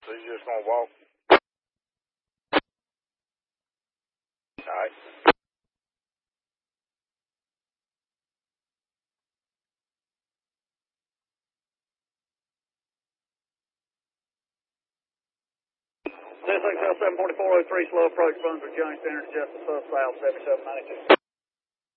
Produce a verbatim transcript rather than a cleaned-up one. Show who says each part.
Speaker 1: So you just gonna walk? All right.
Speaker 2: Six X L seven forty-four oh three, slow approach, Brunswick Junction, intercept the sub south seventy-seven ninety-two.